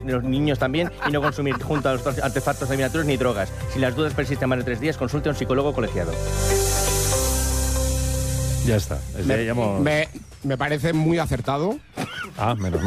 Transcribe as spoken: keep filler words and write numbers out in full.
los niños también, y no consumir junto a los artefactos adivinatorios ni drogas. Si las dudas persisten más de tres días, consulte a un psicólogo colegiado. Ya está. Me, me, me parece muy acertado. Ah, menos mal.